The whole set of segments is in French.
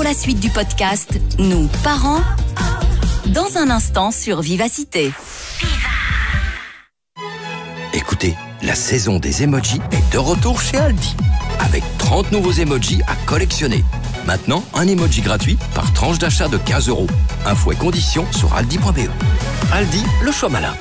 la suite du podcast Nous, parents, dans un instant sur Vivacité. Écoutez, la saison des emojis est de retour chez Aldi. Avec 30 nouveaux emojis à collectionner. Maintenant, un emoji gratuit par tranche d'achat de 15 €. Infos et conditions sur aldi.be. Aldi, le choix malin.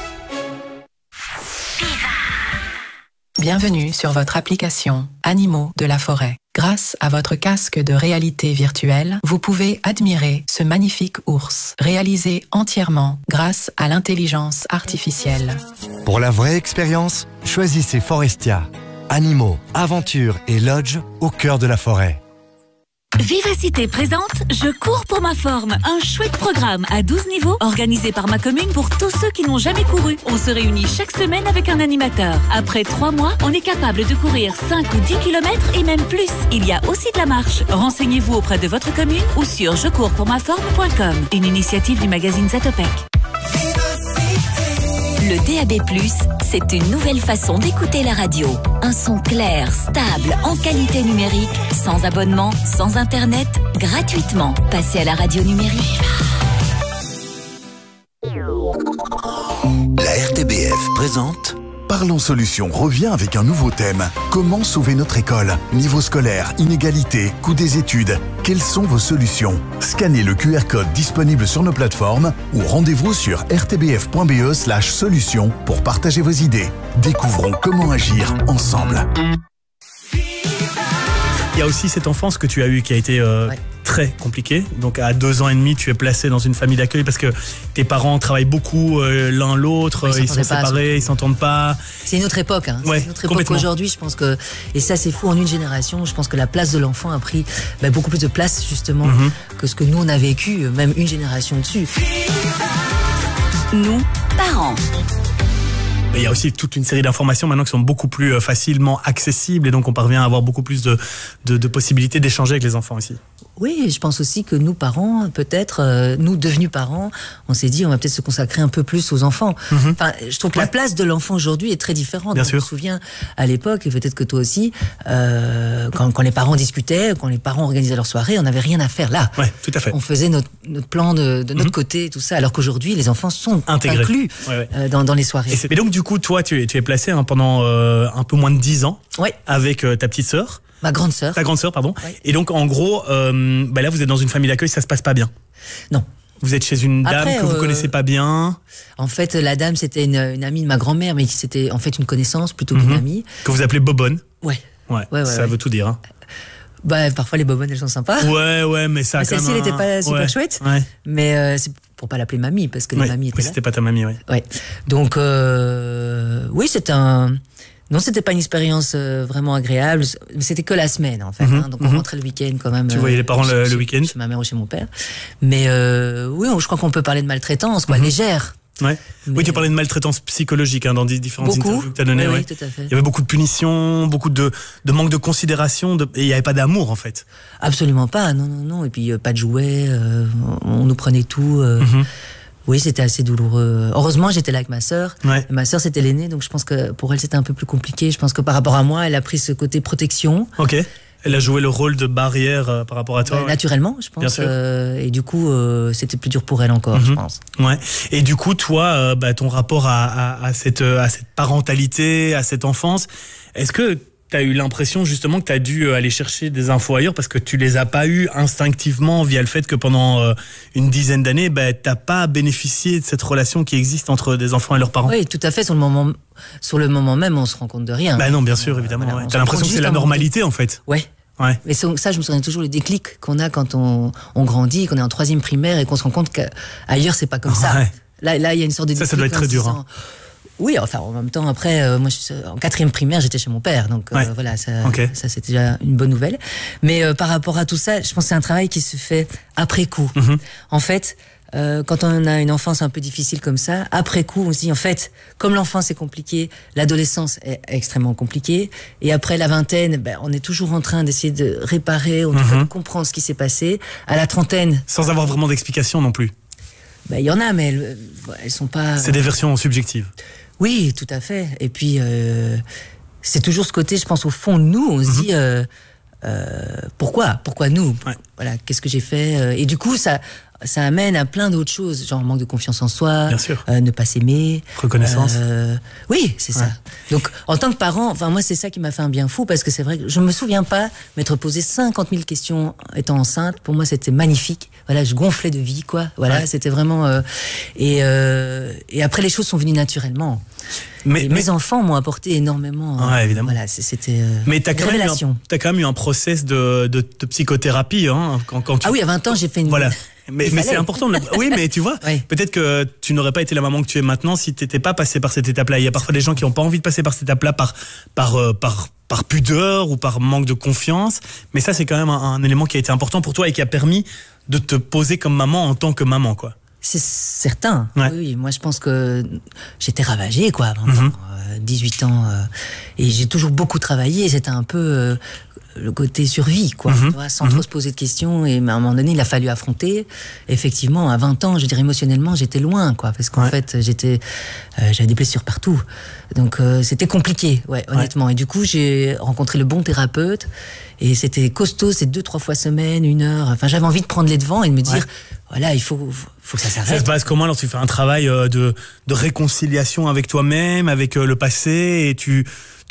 Bienvenue sur votre application Animaux de la forêt. Grâce à votre casque de réalité virtuelle, vous pouvez admirer ce magnifique ours, réalisé entièrement grâce à l'intelligence artificielle. Pour la vraie expérience, choisissez Forestia. Animaux, aventures et lodge au cœur de la forêt. Vivacité présente Je cours pour ma forme, un chouette programme à 12 niveaux organisé par ma commune pour tous ceux qui n'ont jamais couru. On se réunit chaque semaine avec un animateur. Après 3 mois, on est capable de courir 5 ou 10 km et même plus. Il y a aussi de la marche. Renseignez-vous auprès de votre commune ou sur jecourspourmaforme.com. Une initiative du magazine Zatopek. Le DAB+, c'est une nouvelle façon d'écouter la radio. Un son clair, stable, en qualité numérique, sans abonnement, sans internet, gratuitement. Passez à la radio numérique. La RTBF présente Parlons Solutions revient avec un nouveau thème. Comment sauver notre école? Niveau scolaire, inégalité, coût des études. Quelles sont vos solutions? Scannez le QR code disponible sur nos plateformes ou rendez-vous sur rtbf.be/solutions pour partager vos idées. Découvrons comment agir ensemble. Il y a aussi cette enfance que tu as eue qui a été très compliquée. Donc à 2 ans et demi, tu es placé dans une famille d'accueil parce que tes parents travaillent beaucoup l'un l'autre, ils sont séparés, ils s'entendent pas. C'est une autre époque. Hein. Ouais, c'est une autre époque aujourd'hui, je pense que, et ça c'est fou en une génération, je pense que la place de l'enfant a pris beaucoup plus de place justement que ce que nous on a vécu, même une génération dessus. Nous, parents. Il y a aussi toute une série d'informations maintenant qui sont beaucoup plus facilement accessibles et donc on parvient à avoir beaucoup plus de possibilités d'échanger avec les enfants aussi. Oui, je pense aussi que nous, parents, peut-être, nous devenus parents, on s'est dit on va peut-être se consacrer un peu plus aux enfants. Enfin, je trouve que la place de l'enfant aujourd'hui est très différente. Bien sûr. Je me souviens à l'époque, et peut-être que toi aussi, quand les parents discutaient, quand les parents organisaient leur soirée, on n'avait rien à faire là. Ouais, tout à fait. On faisait notre plan de notre côté, tout ça, alors qu'aujourd'hui, les enfants sont inclus dans les soirées. Mais donc du coup, toi, tu es placé pendant un peu moins de 10 ans avec ta petite sœur. Ma grande sœur. Ta grande sœur, pardon. Oui. Et donc, en gros, là, vous êtes dans une famille d'accueil, ça se passe pas bien. Non. Vous êtes chez une dame que vous connaissez pas bien. En fait, la dame, c'était une amie de ma grand-mère, mais c'était en fait une connaissance plutôt qu'une amie. Que vous appelez Bobonne. Ouais, ça veut tout dire. Hein. Parfois les Bobonnes, elles sont sympas. Ouais, mais ça. Celle-ci, elle était pas super chouette. Ouais. Mais c'est pour pas l'appeler mamie, parce que les mamies étaient là. C'était pas ta mamie, Ouais. Donc, oui, non, c'était pas une expérience vraiment agréable. C'était que la semaine, en fait. Donc, on rentrait le week-end quand même. Tu voyais les parents le week-end? Chez ma mère ou chez mon père. Mais oui, je crois qu'on peut parler de maltraitance, légère. Ouais. Oui, tu parlais de maltraitance psychologique dans différentes interviews que tu as données. Oui, tout à fait. Il y avait beaucoup de punitions, beaucoup de manque de considération, et il n'y avait pas d'amour en fait. Absolument pas, non. Et puis pas de jouets, on nous prenait tout. Oui, c'était assez douloureux. Heureusement, j'étais là avec ma sœur. Ma sœur, c'était l'aînée, donc je pense que pour elle, c'était un peu plus compliqué. Je pense que par rapport à moi, elle a pris ce côté protection. Ok. Elle a joué le rôle de barrière par rapport à toi. Naturellement, je pense. Bien sûr. Et du coup, c'était plus dur pour elle encore, je pense. Ouais. Et du coup, toi, ton rapport à cette parentalité, à cette enfance, est-ce que tu as eu l'impression justement que tu as dû aller chercher des infos ailleurs parce que tu les as pas eues instinctivement via le fait que pendant une dizaine d'années, t'as pas bénéficié de cette relation qui existe entre des enfants et leurs parents? Oui, tout à fait. Sur le moment même, on se rend compte de rien. Non, bien sûr, évidemment. T'as l'impression que c'est la normalité, en fait. Ouais. Mais ça, je me souviens toujours le déclic qu'on a quand on grandit, qu'on est en 3e primaire et qu'on se rend compte qu'ailleurs, c'est pas comme ça. Là, il y a une sorte de déclic. Ça doit être très dur. Oui, enfin, en même temps, après, moi, en 4e primaire, j'étais chez mon père. Donc, voilà, ça c'était déjà une bonne nouvelle. Mais par rapport à tout ça, je pense que c'est un travail qui se fait après coup. En fait, quand on a une enfance un peu difficile comme ça, après coup, on se dit, en fait, comme l'enfance est compliquée, l'adolescence est extrêmement compliquée. Et après la vingtaine, on est toujours en train d'essayer de réparer, en tout cas de comprendre ce qui s'est passé. À la trentaine... Sans avoir vraiment d'explication non plus. Il y en a, mais elles sont pas... C'est des versions subjectives. Oui, tout à fait. Et puis, c'est toujours ce côté, je pense, au fond de nous, on se dit, Pourquoi nous? Voilà, qu'est-ce que j'ai fait? Et du coup, ça amène à plein d'autres choses, genre manque de confiance en soi, ne pas s'aimer, reconnaissance. Oui, c'est ça. Donc, en tant que parent, enfin moi, c'est ça qui m'a fait un bien fou, parce que c'est vrai que je me souviens pas m'être posé 50 000 questions étant enceinte. Pour moi, c'était magnifique. Voilà, je gonflais de vie, quoi. Voilà, c'était vraiment. Et après, les choses sont venues naturellement. Mes enfants m'ont apporté énormément. Évidemment. Voilà, c'était. Mais t'as quand même eu un process de psychothérapie, hein, quand tu. Ah oui, à 20 ans, j'ai fait une. Voilà. Mais c'est important. Oui, mais tu vois, peut-être que tu n'aurais pas été la maman que tu es maintenant si t'étais pas passé par cette étape-là. Il y a parfois des gens qui n'ont pas envie de passer par cette étape-là par pudeur ou par manque de confiance. Mais ça, c'est quand même un élément qui a été important pour toi et qui a permis de te poser comme maman en tant que maman, quoi. C'est certain. Oui, moi je pense que j'étais ravagée, quoi, à 20 ans, 18 ans. Et j'ai toujours beaucoup travaillé. C'était un peu le côté survie, quoi, tu vois, sans trop se poser de questions. Et à un moment donné, il a fallu affronter. Effectivement, à 20 ans, je dirais émotionnellement, j'étais loin, quoi, parce qu'en fait, j'avais des blessures partout. Donc, c'était compliqué, honnêtement. Et du coup, j'ai rencontré le bon thérapeute. Et c'était costaud, c'est 2-3 fois semaine, 1 heure. Enfin, j'avais envie de prendre les devants et de me dire, voilà, il faut que ça s'arrête. Ça se passe comment alors? Tu fais un travail de réconciliation avec toi-même, avec le passé, et tu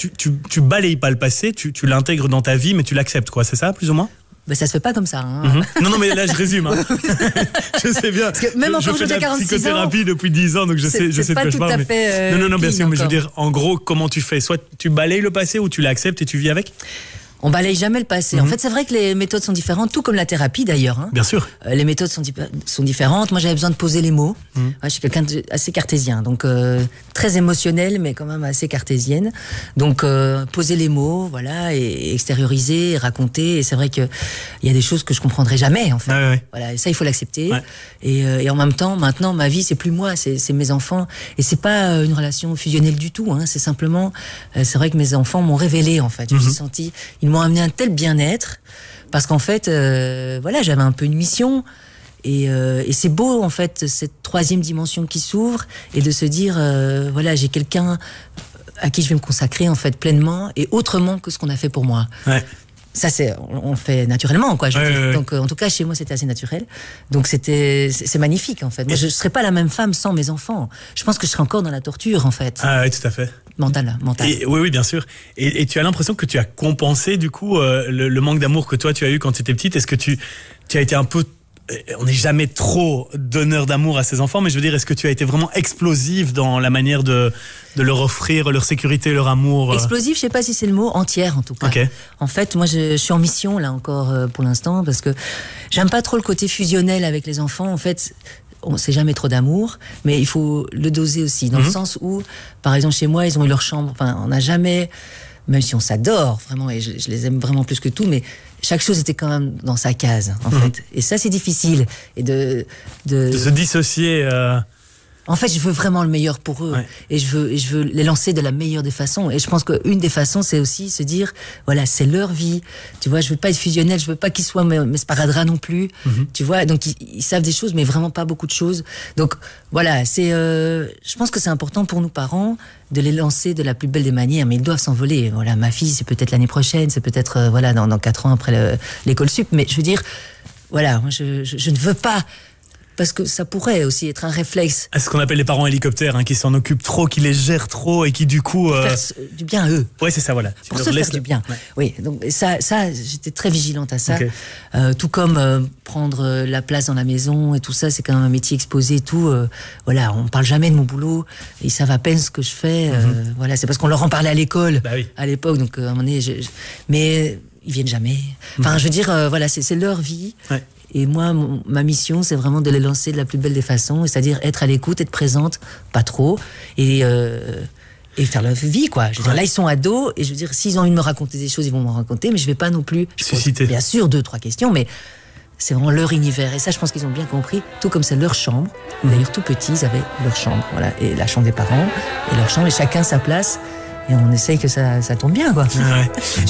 balayes pas le passé, tu l'intègres dans ta vie, mais tu l'acceptes, quoi. C'est ça, plus ou moins? Ben, ça se fait pas comme ça. Hein. Non, mais là, je résume. Hein. Je sais bien. Parce que même je fais de la 46 psychothérapie depuis 10 ans, donc je sais de quoi je parle. Non, bien sûr, mais je veux dire, en gros, comment tu fais? Soit tu balayes le passé ou tu l'acceptes et tu vis avec? On balaye jamais le passé. En fait, c'est vrai que les méthodes sont différentes, tout comme la thérapie d'ailleurs. Hein. Bien sûr. Les méthodes sont différentes. Moi, j'avais besoin de poser les mots. Je suis quelqu'un assez cartésien, donc très émotionnel, mais quand même assez cartésienne. Donc, poser les mots, voilà, et extérioriser, et raconter. Et c'est vrai que il y a des choses que je comprendrai jamais, en fait. Voilà, et ça, il faut l'accepter. Et en même temps, maintenant, ma vie, c'est plus moi, c'est mes enfants. Et c'est pas une relation fusionnelle du tout. Hein. C'est simplement, c'est vrai que mes enfants m'ont révélé, en fait. Je me suis sentie. Ils m'ont amené un tel bien-être parce qu'en fait, voilà, j'avais un peu une mission et c'est beau en fait cette troisième dimension qui s'ouvre et de se dire, voilà, j'ai quelqu'un à qui je vais me consacrer en fait pleinement et autrement que ce qu'on a fait pour moi. Ça, on le fait naturellement, quoi. Donc, en tout cas, chez moi, c'était assez naturel. Donc, c'est magnifique, en fait. Moi, je ne serais pas la même femme sans mes enfants. Je pense que je serais encore dans la torture, en fait. Ah oui, tout à fait. Mental. Oui, bien sûr. Et tu as l'impression que tu as compensé, du coup, le manque d'amour que toi, tu as eu quand tu étais petite. Est-ce que tu as été un peu... On n'est jamais trop donneur d'amour à ses enfants, mais je veux dire, est-ce que tu as été vraiment explosive dans la manière de leur offrir leur sécurité, leur amour? Explosive, je sais pas si c'est le mot, entière en tout cas. En fait, moi je suis en mission là encore pour l'instant parce que j'aime pas trop le côté fusionnel avec les enfants. En fait, c'est jamais trop d'amour, mais il faut le doser aussi, dans le sens où, par exemple chez moi, ils ont eu leur chambre, enfin on n'a jamais... Même si on s'adore, vraiment, et je les aime vraiment plus que tout, mais chaque chose était quand même dans sa case, en fait. Et ça, c'est difficile. Et de se dissocier... En fait, je veux vraiment le meilleur pour eux. Et je veux les lancer de la meilleure des façons. Et je pense qu'une des façons, c'est aussi se dire, voilà, c'est leur vie. Tu vois, je veux pas être fusionnel, je veux pas qu'ils soient mes sparadraps non plus. Tu vois, donc ils savent des choses, mais vraiment pas beaucoup de choses. Donc, voilà, je pense que c'est important pour nous parents de les lancer de la plus belle des manières, mais ils doivent s'envoler. Voilà, ma fille, c'est peut-être l'année prochaine, c'est peut-être, voilà, dans 4 ans après l'école sup. Mais je veux dire, voilà, moi, je ne veux pas... Parce que ça pourrait aussi être un réflexe. C'est ce qu'on appelle les parents hélicoptères, hein, qui s'en occupent trop, qui les gèrent trop et qui du coup... Faire du bien à eux. Ouais, c'est ça, voilà. Pour se faire du bien. Oui, donc ça, j'étais très vigilante à ça. Tout comme prendre la place dans la maison et tout ça, c'est quand même un métier exposé et tout. Voilà, on parle jamais de mon boulot. Ils savent à peine ce que je fais. Voilà, c'est parce qu'on leur en parlait à l'école, à l'époque. Donc, à un moment donné, mais ils viennent jamais. Enfin, je veux dire, voilà, c'est leur vie. Et moi, ma mission, c'est vraiment de les lancer de la plus belle des façons, c'est-à-dire être à l'écoute, être présente, pas trop, et faire leur vie, quoi. Je veux dire, là, ils sont ados, et je veux dire, s'ils ont envie de me raconter des choses, ils vont me raconter, mais je vais pas non plus... Susciter. Bien sûr, 2-3 questions, mais c'est vraiment leur univers. Et ça, je pense qu'ils ont bien compris, tout comme c'est leur chambre. D'ailleurs, tout petits, ils avaient leur chambre, voilà, et la chambre des parents, et leur chambre, et chacun sa place, et on essaye que ça tombe bien, quoi.